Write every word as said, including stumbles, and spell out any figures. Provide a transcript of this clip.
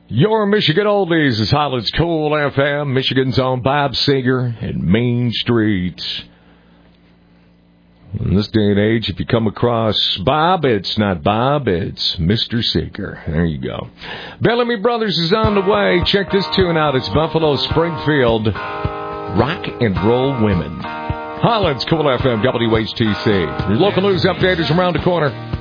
Your Michigan Oldies is Highlands Cool F M, Michigan's own Bob Seger and Main Street. In this day and age, if you come across Bob, it's not Bob, it's Mister Seger. There you go. Bellamy Brothers is on the way. Check this tune out. It's Buffalo Springfield Rock and Roll Women. Highlands Cool F M, W H T C. Your local news update is around the corner.